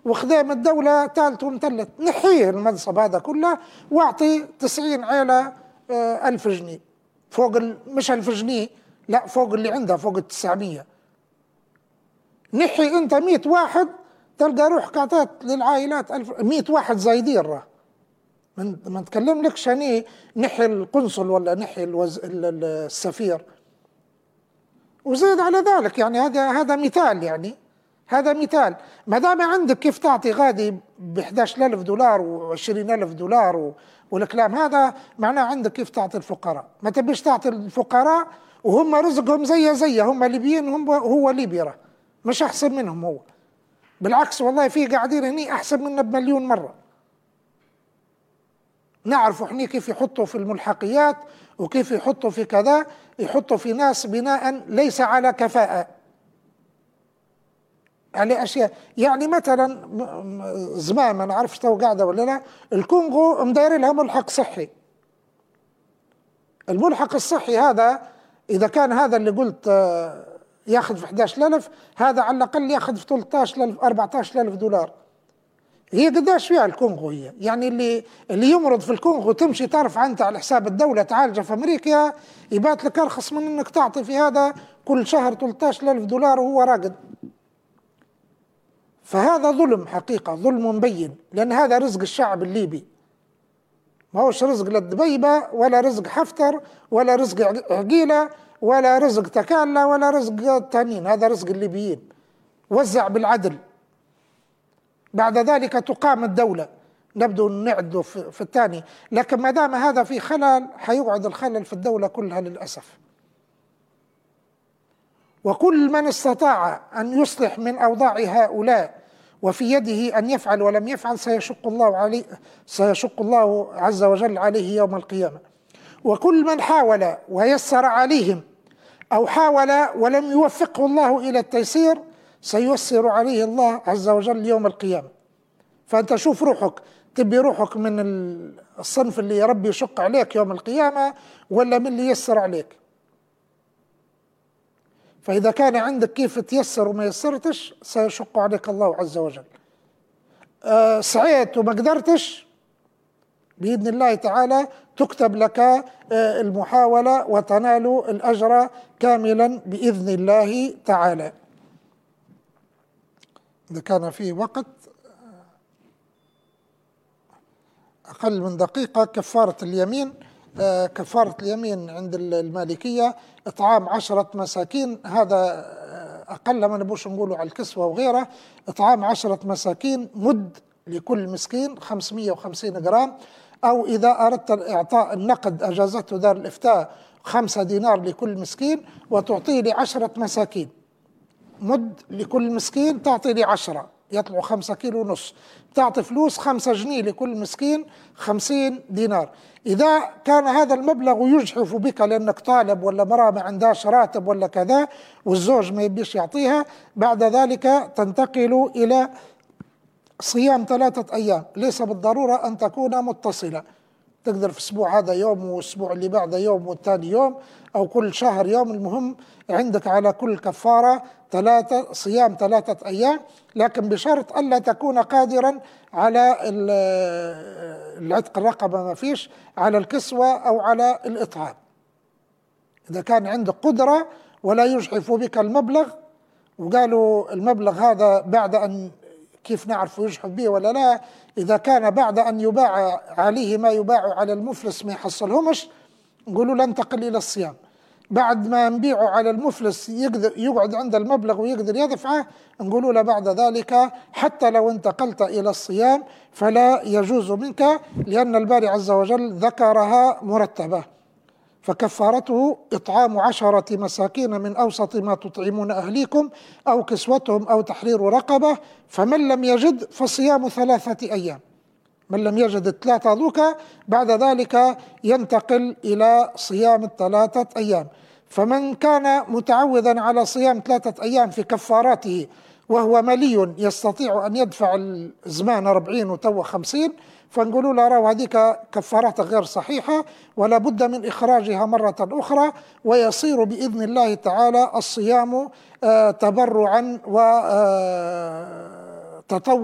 وخدام الدولة ثالث ومثلث، نحيه المنصب هذا كله واعطي 90 عيلة 1000 جنيه فوق مش 1000 جنيه، لا فوق اللي عندها، فوق 900. نحي انت 100 واحد تلقى روحك اعطيت للعائلات 100 واحد زايدين. راه ما نتكلم لك شاني نحي القنصل ولا نحي السفير. وزيد على ذلك يعني هذا مثال، يعني هذا مثال. ما دام عندك كيف تعطي غادي ب 11000 دولار و20000 دولار والكلام هذا، معناه عندك كيف تعطي الفقراء. ما تبيش تعطي الفقراء وهم رزقهم زي هم ليبيين، هو ليبي راه مش احسن منهم هو، بالعكس والله في قاعدين هني احسن منا بمليون مره. نعرفوا احنا كيف يحطوا في الملحقيات وكيف يحطوا في كذا، يحطوا في ناس بناء ليس على كفاءة، على أشياء. يعني مثلا زمان ما نعرفش تو قاعدة ولا لا، الكونغو مداير لها ملحق صحي. الملحق الصحي هذا إذا كان هذا اللي قلت ياخذ في 11000، هذا على الأقل ياخذ في 13000 14000 دولار. هي قداش فيها الكونغو هي؟ يعني اللي يمرض في الكونغو تمشي ترفع انت على حساب الدولة تعالجه في امريكا، يبات لك ارخص من انك تعطي في هذا كل شهر 13000 دولار وهو راقد. فهذا ظلم حقيقة، ظلم مبين، لان هذا رزق الشعب الليبي، ما هوش رزق للدبيبة ولا رزق حفتر ولا رزق عقيلة ولا رزق تكالة ولا رزق التانيين، هذا رزق الليبيين وزع بالعدل. بعد ذلك تقام الدولة، نبدو نعد في الثاني. لكن ما دام هذا في خلل حيقعد الخلل في الدولة كلها للأسف. وكل من استطاع أن يصلح من أوضاع هؤلاء وفي يده أن يفعل ولم يفعل سيشق الله عز وجل عليه يوم القيامة. وكل من حاول ويسر عليهم أو حاول ولم يوفقه الله إلى التيسير سييسر عليه الله عز وجل يوم القيامة. فأنت شوف روحك، تبي روحك من الصنف اللي يا ربي يشق عليك يوم القيامة ولا من اللي يسر عليك؟ فإذا كان عندك كيف تيسر وما يسرتش سيشق عليك الله عز وجل. سعيت وما قدرتش بإذن الله تعالى تكتب لك المحاولة وتنال الأجر كاملا بإذن الله تعالى. إذا كان في وقت أقل من دقيقة، كفارة اليمين. كفارة اليمين عند المالكية إطعام 10 مساكين، هذا أقل ما نبوش نقوله على الكسوة وغيره. إطعام 10 مساكين، مد لكل مسكين 550 جرام، أو إذا أردت إعطاء النقد أجازته دار الإفتاء 5 دينار لكل مسكين، وتعطيه ل10 مساكين. مد لكل مسكين تعطي لي 10، يطلعوا 5 كيلو ونص، تعطي فلوس 5 جنيه لكل مسكين 50 دينار. إذا كان هذا المبلغ يجحف بك لأنك طالب ولا مرأة ما عندهاش راتب ولا كذا والزوج ما يبيش يعطيها، بعد ذلك تنتقل إلى صيام 3 أيام، ليس بالضرورة أن تكون متصلة، تقدر في الأسبوع هذا يوم والأسبوع اللي بعده يوم والثاني يوم، أو كل شهر يوم. المهم عندك على كل كفارة صيام 3 أيام، لكن بشرط ألا تكون قادرا على العتق الرقبة، ما فيش على الكسوة أو على الإطعام. إذا كان عندك قدرة ولا يجحف بك المبلغ، وقالوا المبلغ هذا بعد أن كيف نعرف يجحف به ولا لا؟ إذا كان بعد أن يباع عليه ما يباع على المفلس ما يحصلهمش، نقولوا ننتقل إلى الصيام. بعد ما نبيعه على المفلس يقعد عند المبلغ ويقدر يدفعه، نقولوا له بعد ذلك حتى لو انتقلت إلى الصيام فلا يجوز منك، لأن الباري عز وجل ذكرها مرتبة. فكفارته إطعام 10 مساكين من أوسط ما تطعمون أهليكم أو كسوتهم أو تحرير رقبة، فمن لم يجد فصيام 3 أيام. من لم يجد 3 ذوك بعد ذلك ينتقل إلى صيام 3 أيام. فمن كان متعودا على صيام 3 أيام في كفاراته وهو ملي يستطيع أن يدفع الزمان 40 وتو 50، فنقولوا له راهو هذيك كفارات غير صحيحة ولا بد من إخراجها مرة أخرى، ويصير بإذن الله تعالى الصيام تبرعا وتطوعا